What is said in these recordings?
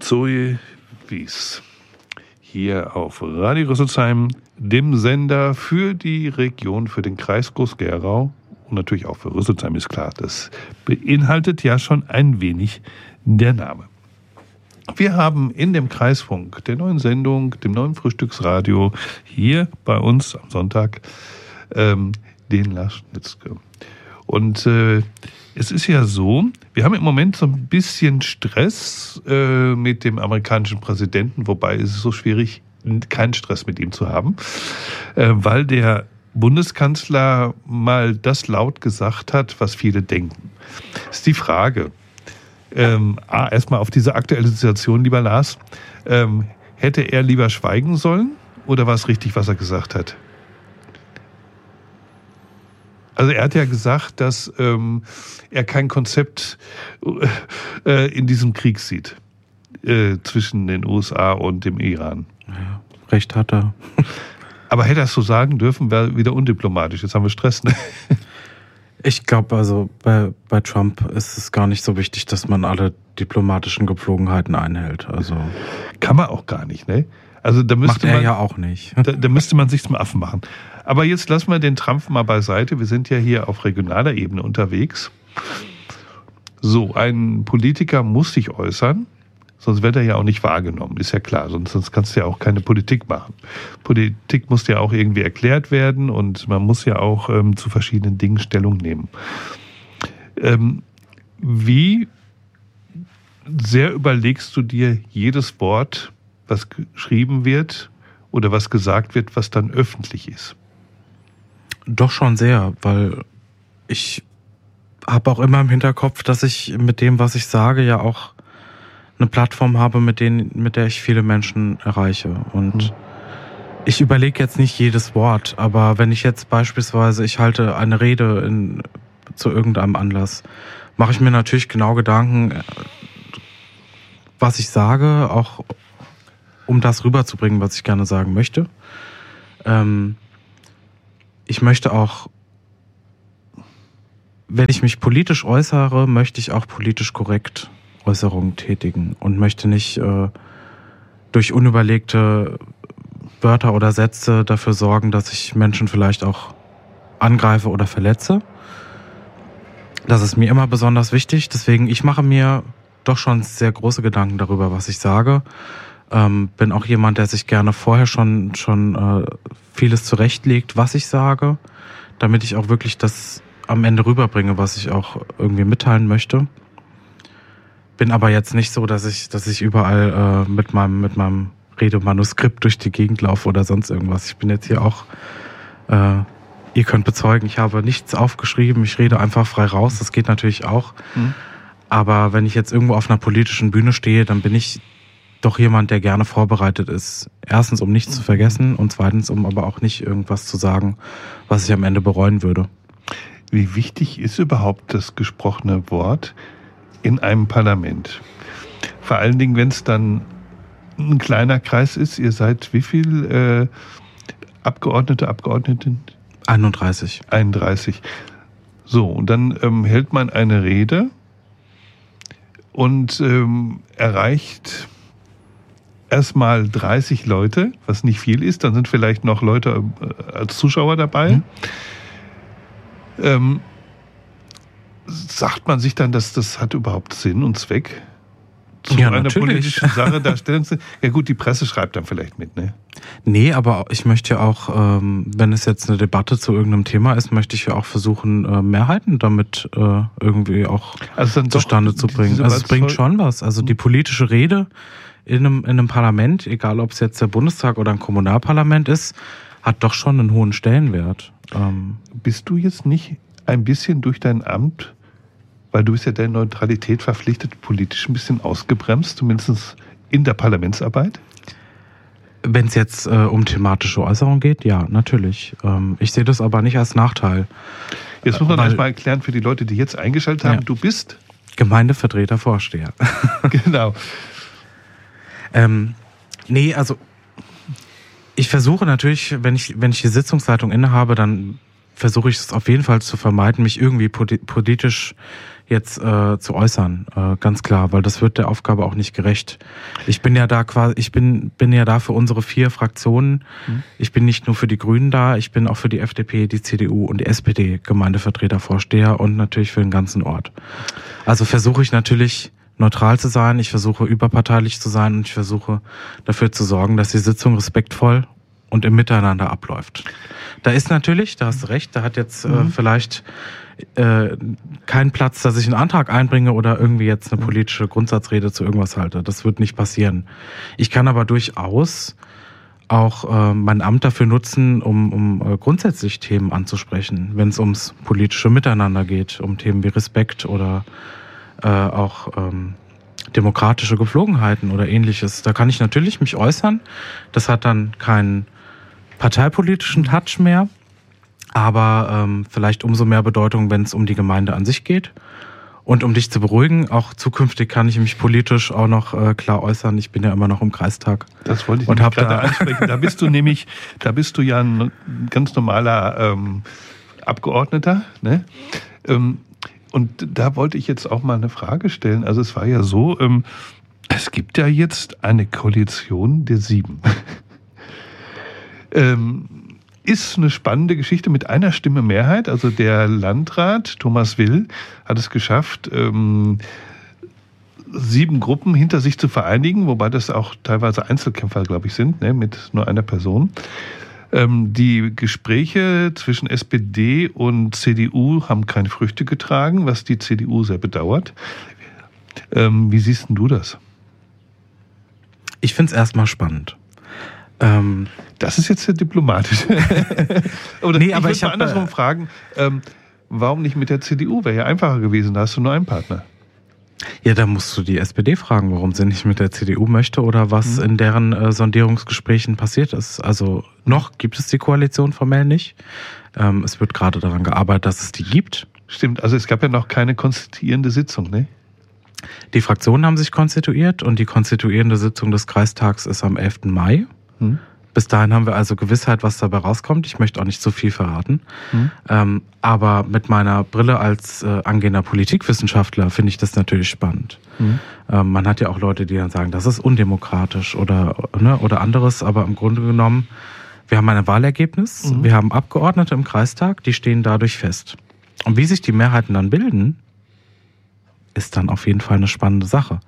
Zoe Wies hier auf Radio Rüsselsheim, dem Sender für die Region, für den Kreis Groß-Gerau und natürlich auch für Rüsselsheim, ist klar. Das beinhaltet ja schon ein wenig der Name. Wir haben in dem Kreisfunk, der neuen Sendung, dem neuen Frühstücksradio, hier bei uns am Sonntag den Lars Schnitzke. Und es ist ja so, wir haben im Moment so ein bisschen Stress mit dem amerikanischen Präsidenten, wobei es ist so schwierig, keinen Stress mit ihm zu haben, weil der Bundeskanzler mal das laut gesagt hat, was viele denken. Das ist die Frage. Erstmal auf diese aktuelle Situation, lieber Lars. Hätte er lieber schweigen sollen oder war es richtig, was er gesagt hat? Also er hat ja gesagt, dass er kein Konzept in diesem Krieg sieht zwischen den USA und dem Iran. Ja, recht hat er. Aber hätte er es so sagen dürfen, wäre wieder undiplomatisch. Jetzt haben wir Stress. Ne? Ich glaube, also bei Trump ist es gar nicht so wichtig, dass man alle diplomatischen Gepflogenheiten einhält. Also kann man auch gar nicht, ne? Also da müsste macht er ja auch nicht. Da müsste man sich zum Affen machen. Aber jetzt lassen wir den Trump mal beiseite. Wir sind ja hier auf regionaler Ebene unterwegs. So, ein Politiker muss sich äußern, sonst wird er ja auch nicht wahrgenommen, ist ja klar. Sonst kannst du ja auch keine Politik machen. Politik muss ja auch irgendwie erklärt werden und man muss ja auch zu verschiedenen Dingen Stellung nehmen. Wie sehr überlegst du dir jedes Wort, was geschrieben wird oder was gesagt wird, was dann öffentlich ist? Doch schon sehr, weil ich habe auch immer im Hinterkopf, dass ich mit dem, was ich sage, ja auch eine Plattform habe, mit der ich viele Menschen erreiche. Und ich überlege jetzt nicht jedes Wort, aber wenn ich jetzt beispielsweise, ich halte eine Rede zu irgendeinem Anlass, mache ich mir natürlich genau Gedanken, was ich sage, auch um das rüberzubringen, was ich gerne sagen möchte. Ich möchte auch, wenn ich mich politisch äußere, möchte ich auch politisch korrekt Äußerungen tätigen und möchte nicht durch unüberlegte Wörter oder Sätze dafür sorgen, dass ich Menschen vielleicht auch angreife oder verletze. Das ist mir immer besonders wichtig, deswegen ich mache mir doch schon sehr große Gedanken darüber, was ich sage. Bin auch jemand, der sich gerne vorher schon vieles zurechtlegt, was ich sage, damit ich auch wirklich das am Ende rüberbringe, was ich auch irgendwie mitteilen möchte. Bin aber jetzt nicht so, dass ich überall mit meinem Redemanuskript durch die Gegend laufe oder sonst irgendwas. Ich bin jetzt hier auch, ihr könnt bezeugen, ich habe nichts aufgeschrieben, ich rede einfach frei raus, das geht natürlich auch. Aber wenn ich jetzt irgendwo auf einer politischen Bühne stehe, dann bin ich doch jemand, der gerne vorbereitet ist. Erstens, um nichts zu vergessen und zweitens, um aber auch nicht irgendwas zu sagen, was ich am Ende bereuen würde. Wie wichtig ist überhaupt das gesprochene Wort in einem Parlament? Vor allen Dingen, wenn es dann ein kleiner Kreis ist. Ihr seid wie viel Abgeordneten? 31. 31. So, und dann hält man eine Rede und erreicht erstmal 30 Leute, was nicht viel ist. Dann sind vielleicht noch Leute als Zuschauer dabei. Sagt man sich dann, dass das hat überhaupt Sinn und Zweck? Zu einer politischen Sache darstellen? Ja gut, die Presse schreibt dann vielleicht mit, ne? Nee, aber ich möchte ja auch, wenn es jetzt eine Debatte zu irgendeinem Thema ist, möchte ich ja auch versuchen, Mehrheiten damit irgendwie auch zustande zu bringen. Also es bringt schon was. Also die politische Rede in einem Parlament, egal ob es jetzt der Bundestag oder ein Kommunalparlament ist, hat doch schon einen hohen Stellenwert. Bist du jetzt nicht ein bisschen durch dein Amt, weil du bist ja der Neutralität verpflichtet, politisch ein bisschen ausgebremst, zumindest in der Parlamentsarbeit? Wenn es jetzt um thematische Äußerungen geht, ja, natürlich. Ich sehe das aber nicht als Nachteil. Jetzt muss man erstmal erklären für die Leute, die jetzt eingeschaltet haben, du bist Gemeindevertreter, Vorsteher. Genau. Nee, also ich versuche natürlich, wenn ich die Sitzungsleitung innehabe, dann versuche ich es auf jeden Fall zu vermeiden, mich irgendwie politisch jetzt zu äußern, ganz klar, weil das wird der Aufgabe auch nicht gerecht. Ich bin ja da bin ja da für unsere 4 Fraktionen. Ich bin nicht nur für die Grünen da, ich bin auch für die FDP, die CDU und die SPD Gemeindevertreter, Vorsteher und natürlich für den ganzen Ort. Also versuche ich natürlich neutral zu sein, ich versuche überparteilich zu sein und ich versuche dafür zu sorgen, dass die Sitzung respektvoll und im Miteinander abläuft. Da ist natürlich, da hast du recht, da hat jetzt vielleicht keinen Platz, dass ich einen Antrag einbringe oder irgendwie jetzt eine politische Grundsatzrede zu irgendwas halte. Das wird nicht passieren. Ich kann aber durchaus auch mein Amt dafür nutzen, um grundsätzlich Themen anzusprechen, wenn es ums politische Miteinander geht, um Themen wie Respekt oder auch demokratische Gepflogenheiten oder ähnliches. Da kann ich natürlich mich äußern. Das hat dann keinen parteipolitischen Touch mehr, aber vielleicht umso mehr Bedeutung, wenn es um die Gemeinde an sich geht. Und um dich zu beruhigen, auch zukünftig kann ich mich politisch auch noch klar äußern. Ich bin ja immer noch im Kreistag. Das wollte ich gerade ansprechen. Da bist du ja ein ganz normaler Abgeordneter, ne? Und da wollte ich jetzt auch mal eine Frage stellen. Also es war ja so, es gibt ja jetzt eine Koalition der 7. Ist eine spannende Geschichte mit einer Stimme Mehrheit. Also der Landrat Thomas Will hat es geschafft, 7 Gruppen hinter sich zu vereinigen, wobei das auch teilweise Einzelkämpfer, glaube ich, sind, ne, mit nur einer Person. Die Gespräche zwischen SPD und CDU haben keine Früchte getragen, was die CDU sehr bedauert. Wie siehst denn du das? Ich finde es erstmal spannend. Das ist jetzt sehr diplomatisch. Oder nee, aber ich würde mal andersrum fragen, warum nicht mit der CDU? Wäre ja einfacher gewesen, da hast du nur einen Partner. Ja, da musst du die SPD fragen, warum sie nicht mit der CDU möchte oder was in deren Sondierungsgesprächen passiert ist. Also noch gibt es die Koalition formell nicht. Es wird gerade daran gearbeitet, dass es die gibt. Stimmt, also es gab ja noch keine konstituierende Sitzung, ne? Die Fraktionen haben sich konstituiert und die konstituierende Sitzung des Kreistags ist am 11. Mai. Bis dahin haben wir also Gewissheit, was dabei rauskommt. Ich möchte auch nicht zu viel verraten. Aber mit meiner Brille als angehender Politikwissenschaftler finde ich das natürlich spannend. Man hat ja auch Leute, die dann sagen, das ist undemokratisch oder anderes. Aber im Grunde genommen, wir haben ein Wahlergebnis, wir haben Abgeordnete im Kreistag, die stehen dadurch fest. Und wie sich die Mehrheiten dann bilden, ist dann auf jeden Fall eine spannende Sache.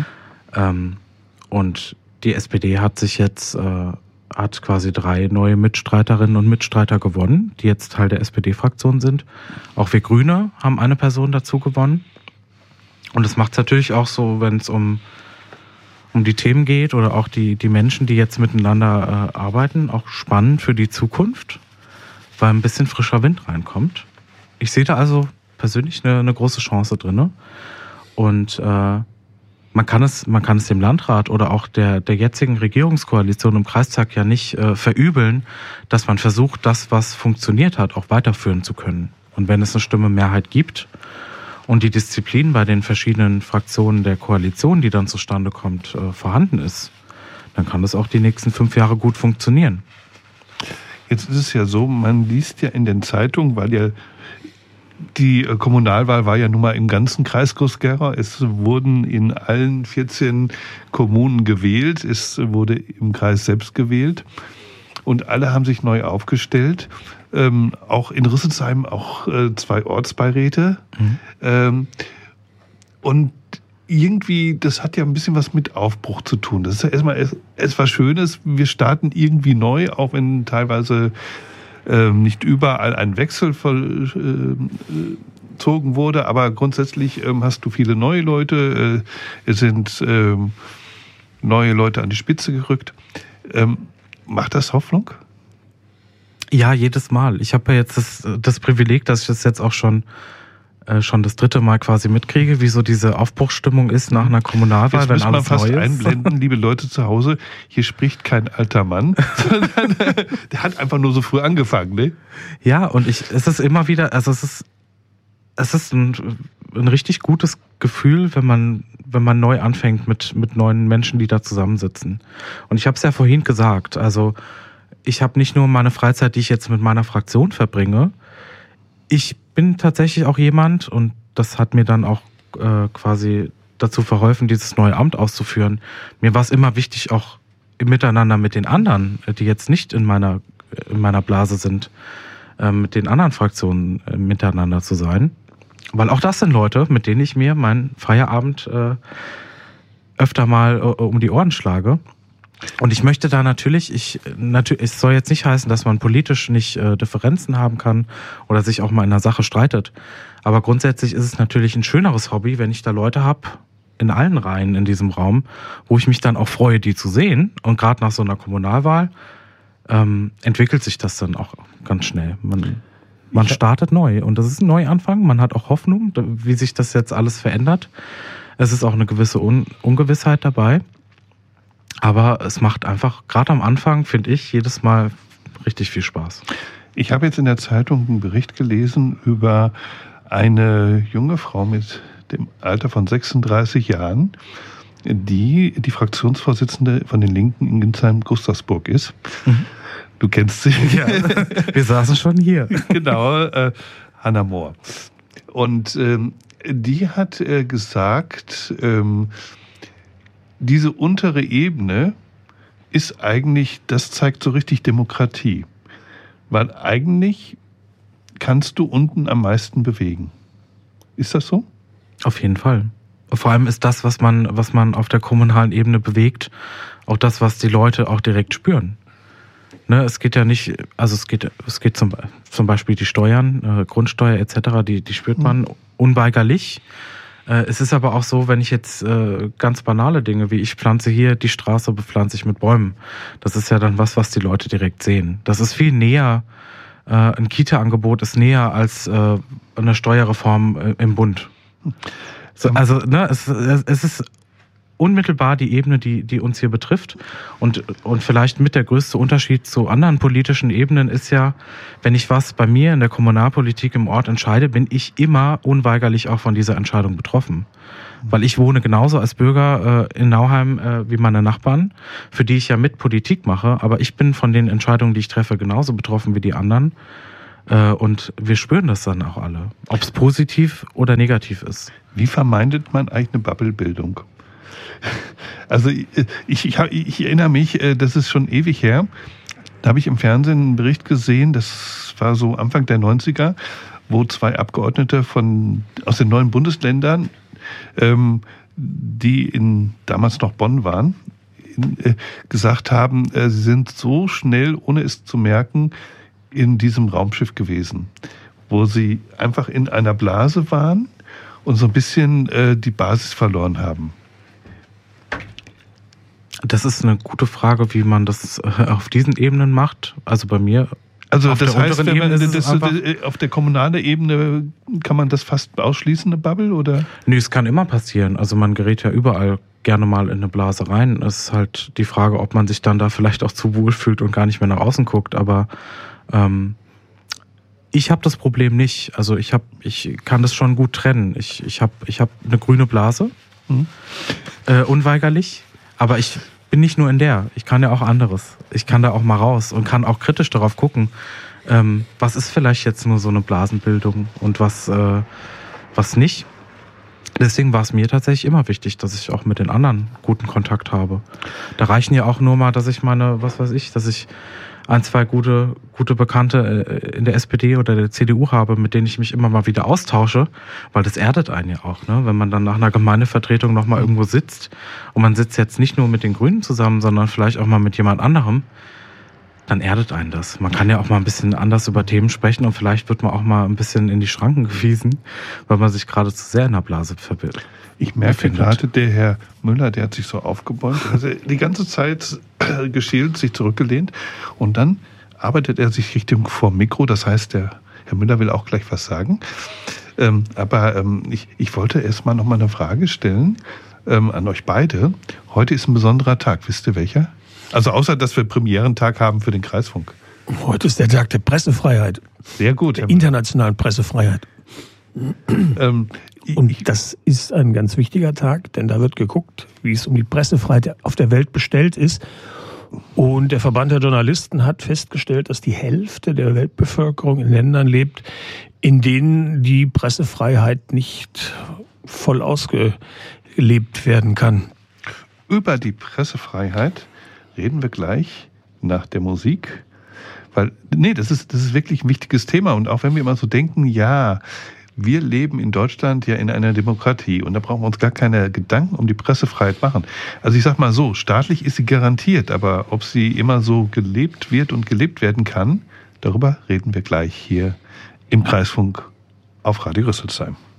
Und die SPD hat sich jetzt hat quasi 3 neue Mitstreiterinnen und Mitstreiter gewonnen, die jetzt Teil der SPD-Fraktion sind. Auch wir Grüne haben eine Person dazu gewonnen. Und das macht es natürlich auch so, wenn es um die Themen geht oder auch die Menschen, die jetzt miteinander arbeiten, auch spannend für die Zukunft, weil ein bisschen frischer Wind reinkommt. Ich sehe da also persönlich eine große Chance drin. Und man kann es dem Landrat oder auch der jetzigen Regierungskoalition im Kreistag ja nicht verübeln, dass man versucht, das, was funktioniert hat, auch weiterführen zu können. Und wenn es eine Stimme Mehrheit gibt und die Disziplin bei den verschiedenen Fraktionen der Koalition, die dann zustande kommt, vorhanden ist, dann kann das auch die nächsten 5 Jahre gut funktionieren. Jetzt ist es ja so, man liest ja in den Zeitungen, weil ja die Kommunalwahl war ja nun mal im ganzen Kreis Groß-Gerau. Es wurden in allen 14 Kommunen gewählt. Es wurde im Kreis selbst gewählt. Und alle haben sich neu aufgestellt. Auch in Rüsselsheim auch 2 Ortsbeiräte. Und irgendwie, das hat ja ein bisschen was mit Aufbruch zu tun. Das ist ja erstmal etwas Schönes. Wir starten irgendwie neu, auch wenn teilweise nicht überall ein Wechsel vollzogen wurde, aber grundsätzlich hast du viele neue Leute, es sind neue Leute an die Spitze gerückt. Macht das Hoffnung? Ja, jedes Mal. Ich habe ja jetzt das Privileg, dass ich das jetzt auch schon das 3. Mal quasi mitkriege, wie so diese Aufbruchsstimmung ist nach einer Kommunalwahl, wenn alles neu ist. Jetzt müssen wir fast einblenden, liebe Leute zu Hause, hier spricht kein alter Mann, sondern der hat einfach nur so früh angefangen, ne? Ja, und es ist immer wieder, also es ist ein richtig gutes Gefühl, wenn man neu anfängt mit neuen Menschen, die da zusammensitzen. Und ich habe es ja vorhin gesagt, also ich habe nicht nur meine Freizeit, die ich jetzt mit meiner Fraktion verbringe, ich bin tatsächlich auch jemand, und das hat mir dann auch quasi dazu verholfen, dieses neue Amt auszuführen. Mir war es immer wichtig, auch im Miteinander mit den anderen, die jetzt nicht in meiner Blase sind, mit den anderen Fraktionen miteinander zu sein. Weil auch das sind Leute, mit denen ich mir meinen Feierabend öfter mal um die Ohren schlage. Und ich möchte da natürlich, es soll jetzt nicht heißen, dass man politisch nicht Differenzen haben kann oder sich auch mal in einer Sache streitet. Aber grundsätzlich ist es natürlich ein schöneres Hobby, wenn ich da Leute habe, in allen Reihen in diesem Raum, wo ich mich dann auch freue, die zu sehen. Und gerade nach so einer Kommunalwahl entwickelt sich das dann auch ganz schnell. Man startet neu und das ist ein Neuanfang. Man hat auch Hoffnung, wie sich das jetzt alles verändert. Es ist auch eine gewisse Ungewissheit dabei. Aber es macht einfach, gerade am Anfang, finde ich, jedes Mal richtig viel Spaß. Ich habe jetzt in der Zeitung einen Bericht gelesen über eine junge Frau mit dem Alter von 36 Jahren, die Fraktionsvorsitzende von den Linken in Ginsheim-Gustavsburg ist. Mhm. Du kennst sie. Ja, wir saßen schon hier. Genau, Hannah Mohr. Und die hat gesagt, diese untere Ebene ist eigentlich, das zeigt so richtig Demokratie. Weil eigentlich kannst du unten am meisten bewegen. Ist das so? Auf jeden Fall. Vor allem ist das, was man auf der kommunalen Ebene bewegt, auch das, was die Leute auch direkt spüren. Ne, es geht ja nicht, also es geht zum Beispiel die Steuern, Grundsteuer etc., die spürt man unweigerlich. Es ist aber auch so, wenn ich jetzt ganz banale Dinge, wie ich pflanze hier die Straße, bepflanze ich mit Bäumen. Das ist ja dann was die Leute direkt sehen. Das ist viel näher, ein Kita-Angebot ist näher als eine Steuerreform im Bund. So, also ne, es ist unmittelbar die Ebene, die uns hier betrifft. Und vielleicht mit der größte Unterschied zu anderen politischen Ebenen ist ja, wenn ich was bei mir in der Kommunalpolitik im Ort entscheide, bin ich immer unweigerlich auch von dieser Entscheidung betroffen. Weil ich wohne genauso als Bürger in Nauheim wie meine Nachbarn, für die ich ja mit Politik mache. Aber ich bin von den Entscheidungen, die ich treffe, genauso betroffen wie die anderen. Und wir spüren das dann auch alle, ob es positiv oder negativ ist. Wie vermeidet man eigentlich eine Bubblebildung? Also ich erinnere mich, das ist schon ewig her, da habe ich im Fernsehen einen Bericht gesehen, das war so Anfang der 90er, wo 2 Abgeordnete aus den neuen Bundesländern, die damals noch Bonn waren, gesagt haben, sie sind so schnell, ohne es zu merken, in diesem Raumschiff gewesen, wo sie einfach in einer Blase waren und so ein bisschen die Basis verloren haben. Das ist eine gute Frage, wie man das auf diesen Ebenen macht. Also bei mir. Also das heißt, wenn man auf der kommunalen Ebene kann man das fast ausschließen, eine Bubble, oder? Nee, es kann immer passieren. Also man gerät ja überall gerne mal in eine Blase rein. Es ist halt die Frage, ob man sich dann da vielleicht auch zu wohl fühlt und gar nicht mehr nach außen guckt. Aber ich habe das Problem nicht. Also ich kann das schon gut trennen. Ich hab eine grüne Blase, unweigerlich. Aber ich bin nicht nur in der. Ich kann ja auch anderes. Ich kann da auch mal raus und kann auch kritisch darauf gucken, was ist vielleicht jetzt nur so eine Blasenbildung und was nicht. Deswegen war es mir tatsächlich immer wichtig, dass ich auch mit den anderen guten Kontakt habe. Da reichen ja auch nur mal, dass ich dass ich 1, 2 gute Bekannte in der SPD oder der CDU habe, mit denen ich mich immer mal wieder austausche, weil das erdet einen ja auch, ne? Wenn man dann nach einer Gemeindevertretung nochmal irgendwo sitzt und man sitzt jetzt nicht nur mit den Grünen zusammen, sondern vielleicht auch mal mit jemand anderem, dann erdet einen das. Man kann ja auch mal ein bisschen anders über Themen sprechen und vielleicht wird man auch mal ein bisschen in die Schranken gewiesen, weil man sich gerade zu sehr in der Blase verbirgt. Ich merke gerade, der Herr Müller, der hat sich so aufgebäumt, also die ganze Zeit geschält, sich zurückgelehnt und dann arbeitet er sich Richtung vor Mikro, das heißt, der Herr Müller will auch gleich was sagen. Aber ich wollte erst mal noch mal eine Frage stellen an euch beide. Heute ist ein besonderer Tag, wisst ihr welcher? Also außer, dass wir Premierentag haben für den Kreisfunk. Heute ist der Tag der Pressefreiheit. Sehr gut. Der internationalen Pressefreiheit. Und das ist ein ganz wichtiger Tag, denn da wird geguckt, wie es um die Pressefreiheit auf der Welt bestellt ist. Und der Verband der Journalisten hat festgestellt, dass die Hälfte der Weltbevölkerung in Ländern lebt, in denen die Pressefreiheit nicht voll ausgelebt werden kann. Über die Pressefreiheit reden wir gleich nach der Musik. Weil, das ist wirklich ein wichtiges Thema. Und auch wenn wir immer so denken, ja, wir leben in Deutschland ja in einer Demokratie und da brauchen wir uns gar keine Gedanken um die Pressefreiheit machen. Also ich sag mal so, staatlich ist sie garantiert, aber ob sie immer so gelebt wird und gelebt werden kann, darüber reden wir gleich hier im Kreisfunk auf Radio Rüsselsheim.